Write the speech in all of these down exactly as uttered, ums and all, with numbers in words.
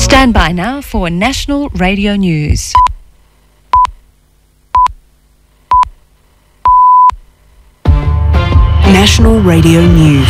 Stand by now for National Radio News. National Radio News.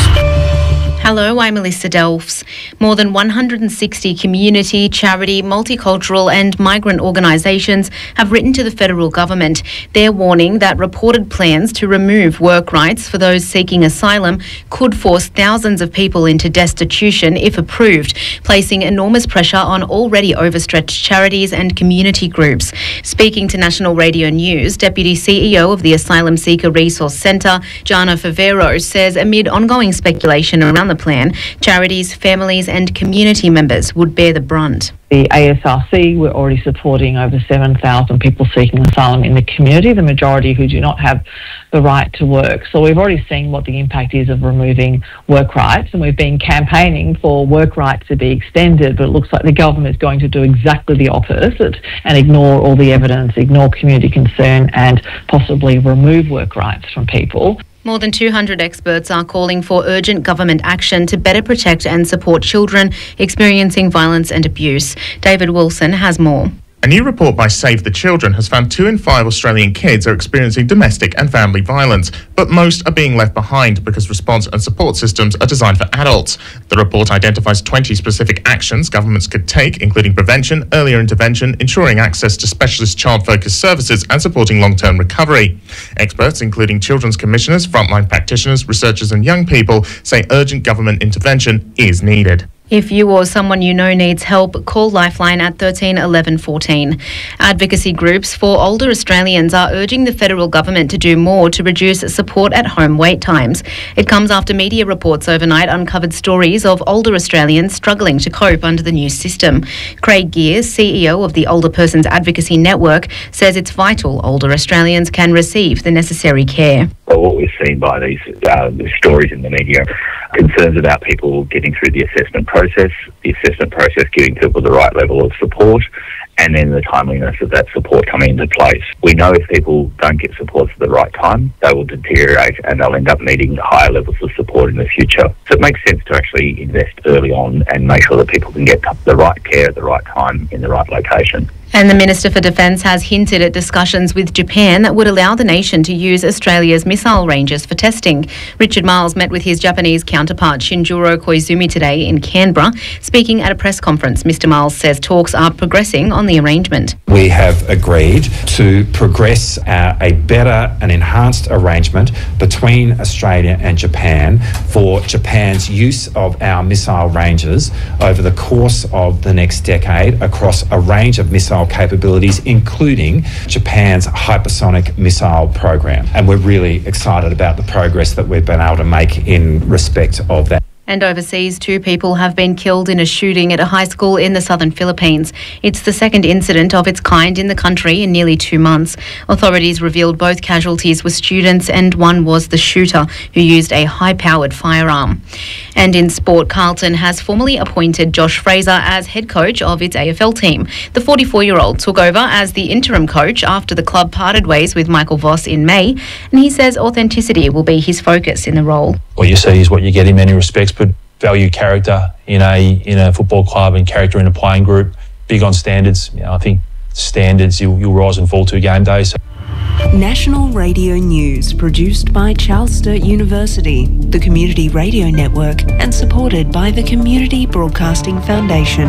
Hello, I'm Melissa Delfs. More than one hundred sixty community, charity, multicultural and migrant organisations have written to the federal government. They're warning that reported plans to remove work rights for those seeking asylum could force thousands of people into destitution if approved, placing enormous pressure on already overstretched charities and community groups. Speaking to National Radio News, Deputy C E O of the Asylum Seeker Resource Centre, Jana Favero, says amid ongoing speculation around the plan, charities, families and community members would bear the brunt. The A S R C, we're already supporting over seven thousand people seeking asylum in the community, the majority who do not have the right to work. So we've already seen what the impact is of removing work rights, and we've been campaigning for work rights to be extended, but it looks like the government is going to do exactly the opposite and ignore all the evidence, ignore community concern and possibly remove work rights from people. More than two hundred experts are calling for urgent government action to better protect and support children experiencing violence and abuse. David Wilson has more. A new report by Save the Children has found two in five Australian kids are experiencing domestic and family violence, but most are being left behind because response and support systems are designed for adults. The report identifies twenty specific actions governments could take, including prevention, earlier intervention, ensuring access to specialist child-focused services and supporting long-term recovery. Experts, including children's commissioners, frontline practitioners, researchers and young people, say urgent government intervention is needed. If you or someone you know needs help, call Lifeline at thirteen eleven fourteen. Advocacy groups for older Australians are urging the federal government to do more to reduce support at home wait times. It comes after media reports overnight uncovered stories of older Australians struggling to cope under the new system. Craig Gears, C E O of the Older Persons Advocacy Network, says it's vital older Australians can receive the necessary care. Well, what we've seen by these uh, stories in the media, concerns about people getting through the assessment process, the assessment process giving people the right level of support, and then the timeliness of that support coming into place. We know if people don't get support at the right time, they will deteriorate and they'll end up needing higher levels of support in the future. So it makes sense to actually invest early on and make sure that people can get the right care at the right time in the right location. And the Minister for Defence has hinted at discussions with Japan that would allow the nation to use Australia's missile ranges for testing. Richard Miles met with his Japanese counterpart Shinjiro Koizumi today in Canberra. Speaking at a press conference, Mister Miles says talks are progressing on the arrangement. We have agreed to progress uh, a better and enhanced arrangement between Australia and Japan for Japan's use of our missile ranges over the course of the next decade across a range of missile capabilities, including Japan's hypersonic missile program. And we're really excited about the progress that we've been able to make in respect of that. And overseas, two people have been killed in a shooting at a high school in the southern Philippines. It's the second incident of its kind in the country in nearly two months. Authorities revealed both casualties were students and one was the shooter who used a high-powered firearm. And in sport, Carlton has formally appointed Josh Fraser as head coach of its A F L team. The forty-four-year-old took over as the interim coach after the club parted ways with Michael Voss in May, and he says authenticity will be his focus in the role. What you see is what you get in many respects, but value character in a in a football club and character in a playing group. Big on standards. You know, I think standards you'll, you'll rise and fall to game day. So. National Radio News, produced by Charles Sturt University, the Community Radio Network, and supported by the Community Broadcasting Foundation.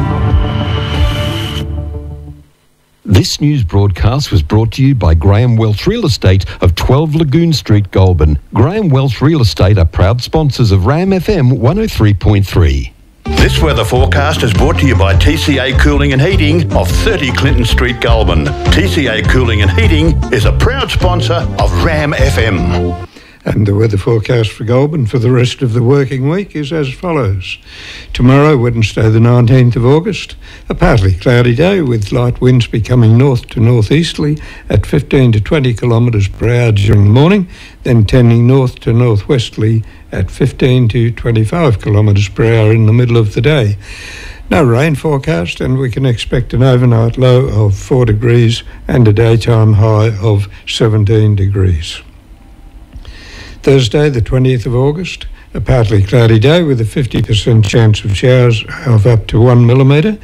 This news broadcast was brought to you by Graham Welch Real Estate of twelve Lagoon Street, Goulburn. Graham Welch Real Estate are proud sponsors of RAM F M one oh three point three. This weather forecast is brought to you by T C A Cooling and Heating of thirty Clinton Street, Goulburn. T C A Cooling and Heating is a proud sponsor of RAM F M. And the weather forecast for Goulburn for the rest of the working week is as follows. Tomorrow, Wednesday the nineteenth of August, a partly cloudy day with light winds becoming north to northeasterly at fifteen to twenty kilometres per hour during the morning, then tending north to northwesterly at fifteen to twenty-five kilometres per hour in the middle of the day. No rain forecast, and we can expect an overnight low of four degrees and a daytime high of seventeen degrees. Thursday, the twentieth of August, a partly cloudy day with a fifty percent chance of showers of up to one millimetre,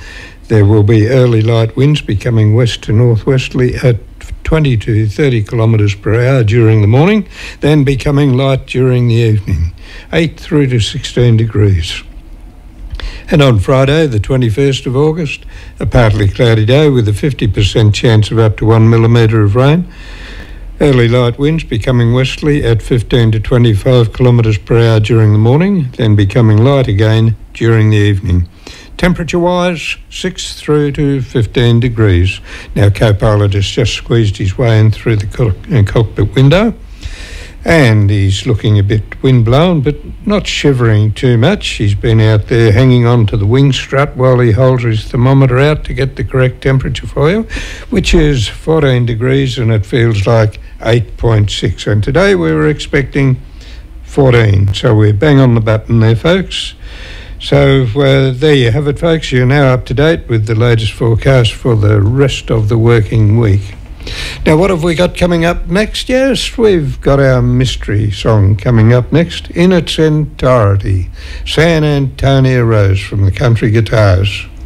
There will be early light winds becoming west to northwesterly at twenty to thirty kilometres per hour during the morning, then becoming light during the evening, eight through to sixteen degrees. And on Friday, the twenty-first of August, a partly cloudy day with a fifty percent chance of up to one millimetre of rain. Early light winds becoming westerly at fifteen to twenty-five kilometres per hour during the morning, then becoming light again during the evening. Temperature-wise, six through to fifteen degrees. Now, co-pilot has just squeezed his way in through the co- uh, cockpit window, and he's looking a bit wind-blown, but not shivering too much. He's been out there hanging on to the wing strut while he holds his thermometer out to get the correct temperature for you, which is fourteen degrees, and it feels like eight point six. And today we were expecting fourteen, so we're bang on the button there, folks. So uh, there you have it, folks. You're now up to date with the latest forecast for the rest of the working week. Now, what have we got coming up next? Yes, we've got our mystery song coming up next in its entirety. San Antonio Rose from the Country Guitars.